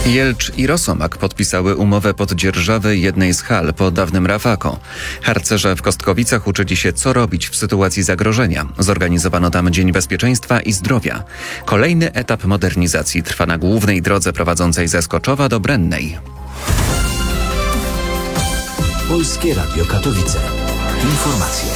Jelcz i Rosomak podpisały umowę pod dzierżawę jednej z hal po dawnym Rafako. Harcerze w Kostkowicach uczyli się, co robić w sytuacji zagrożenia. Zorganizowano tam Dzień Bezpieczeństwa i Zdrowia. Kolejny etap modernizacji trwa na głównej drodze prowadzącej ze Skoczowa do Brennej. Polskie Radio Katowice. Informacje.